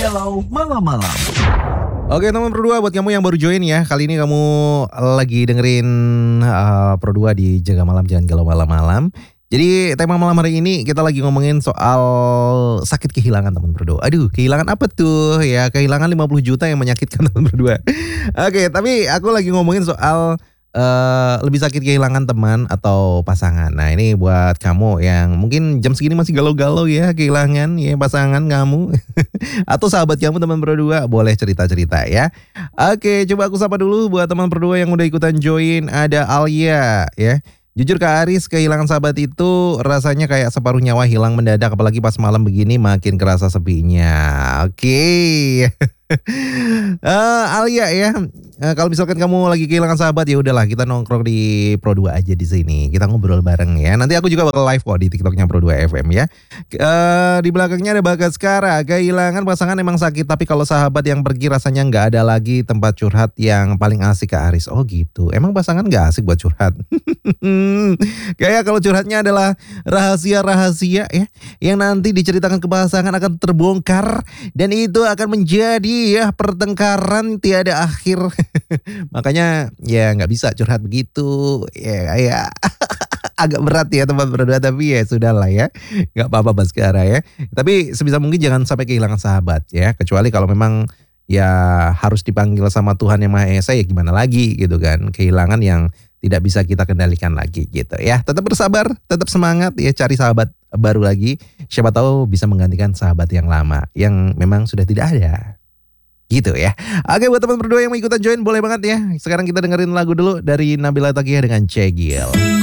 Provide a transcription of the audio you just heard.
Galau Malam-Malam. Oke teman Pro 2, buat kamu yang baru join ya, kali ini kamu lagi dengerin Pro 2 di Jaga Malam Jangan Galau Malam-Malam. Jadi tema malam hari ini kita lagi ngomongin soal sakit kehilangan teman Pro 2. Aduh, kehilangan apa tuh ya? Kehilangan 50 juta yang menyakitkan teman Pro 2. Oke, tapi aku lagi ngomongin soal lebih sakit kehilangan teman atau pasangan. Nah ini buat kamu yang mungkin jam segini masih galau-galau ya, kehilangan ya pasangan kamu atau sahabat kamu teman Pro 2, boleh cerita-cerita ya. Oke, coba aku sapa dulu buat teman Pro 2 yang udah ikutan join. Ada Alia ya. Jujur Kak Aris, kehilangan sahabat itu rasanya kayak separuh nyawa hilang mendadak, apalagi pas malam begini makin kerasa sepinya. Oke. Alia ya, kalau misalkan kamu lagi kehilangan sahabat ya udahlah, kita nongkrong di Pro 2 aja di sini. Kita ngobrol bareng ya. Nanti aku juga bakal live kok di TikToknya Pro 2 FM ya. Di belakangnya ada Bagaskara. Kehilangan pasangan emang sakit, tapi kalau sahabat yang pergi rasanya nggak ada lagi tempat curhat yang paling asik Kak Aris. Oh gitu. Emang pasangan nggak asik buat curhat? Kayak kalau curhatnya adalah rahasia-rahasia ya, yang nanti diceritakan ke pasangan akan terbongkar dan itu akan menjadi ya pertengkaran tiada akhir. Makanya ya nggak bisa curhat begitu ya agak berat ya teman berdua, tapi ya sudahlah ya, nggak apa-apa Baskara ya. Tapi sebisa mungkin jangan sampai kehilangan sahabat ya, kecuali kalau memang ya harus dipanggil sama Tuhan Yang Maha Esa ya gimana lagi gitu kan, kehilangan yang tidak bisa kita kendalikan lagi gitu ya. Tetap bersabar, tetap semangat ya, cari sahabat baru lagi. Siapa tahu bisa menggantikan sahabat yang lama yang memang sudah tidak ada. Gitu ya. Oke, buat teman berdua yang mau ikutan join boleh banget ya. Sekarang kita dengerin lagu dulu dari Nabila Taqiyah dengan Cegil.